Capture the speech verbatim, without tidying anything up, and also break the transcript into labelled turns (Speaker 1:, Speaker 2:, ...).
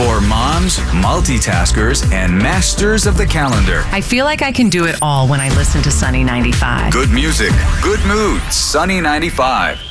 Speaker 1: For moms, multitaskers, and masters of the calendar.
Speaker 2: I feel like I can do it all when I listen to Sunny ninety-five.
Speaker 1: Good music, good mood, Sunny ninety-five.